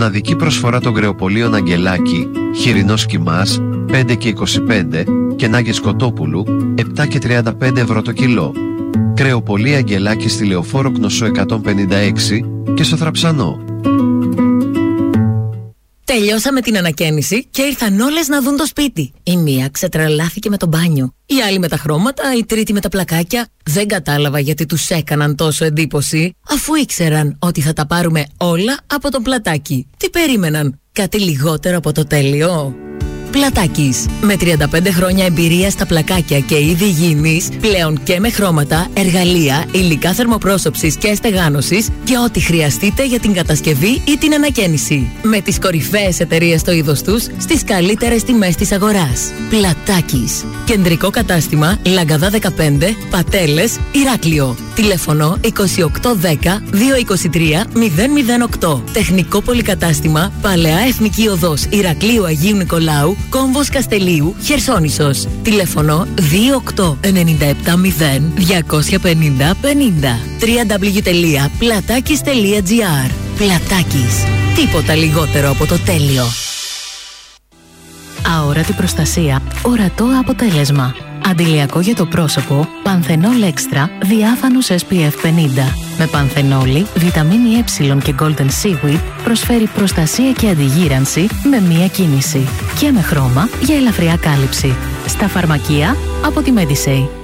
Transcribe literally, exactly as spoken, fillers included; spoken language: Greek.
Μοναδική προσφορά των κρεοπολίων Αγγελάκη, Χοιρινός Κιμάς, πέντε και είκοσι πέντε και Νάγκες Κοτόπουλου, επτά και τριάντα πέντε ευρώ το κιλό. Κρεοπολία Αγγελάκη στη Λεωφόρο Κνωσό εκατόν πενήντα έξι και στο Θραψανό. Τελειώσαμε την ανακαίνιση και ήρθαν όλες να δουν το σπίτι. Η μία ξετρελάθηκε με το μπάνιο, η άλλη με τα χρώματα, η τρίτη με τα πλακάκια. Δεν κατάλαβα γιατί τους έκαναν τόσο εντύπωση, αφού ήξεραν ότι θα τα πάρουμε όλα από τον Πλατάκι. Τι περίμεναν, κάτι λιγότερο από το τέλειο? Πλατάκης. Με τριάντα πέντε χρόνια εμπειρία στα πλακάκια και είδη υγιεινής, πλέον και με χρώματα, εργαλεία, υλικά θερμοπρόσωψης και στεγάνωσης και ό,τι χρειαστείτε για την κατασκευή ή την ανακαίνιση. Με τις κορυφαίες εταιρείες στο είδος τους, στις καλύτερες τιμές της αγοράς. Πλατάκης. Κεντρικό κατάστημα Λαγκαδά δεκαπέντε, Πατέλες, Ηράκλειο. Τηλέφωνο είκοσι οκτώ δέκα διακόσια είκοσι τρία μηδέν μηδέν οκτώ. Τεχνικό πολυκατάστημα Παλαιά Εθνική Οδός Ηρακλείου Αγίου Νικολάου, Κόμβος Καστελίου, Χερσόνησος. Τηλέφωνο δύο οκτώ εννιά επτά μηδέν διακόσια πενήντα πενήντα. double-u double-u double-u τελεία πλατάκης τελεία τζι άρ. Πλατάκης. Τίποτα λιγότερο από το τέλειο. Αόρατη προστασία, ορατό αποτέλεσμα. Αντιλιακό για το πρόσωπο, Πανθενόλ Extra, διάφανος ες πι εφ πενήντα. Με πανθενόλη, βιταμίνη Ε και Golden Seaweed προσφέρει προστασία και αντιγύρανση με μία κίνηση. Και με χρώμα για ελαφριά κάλυψη. Στα φαρμακεία από τη Medisay.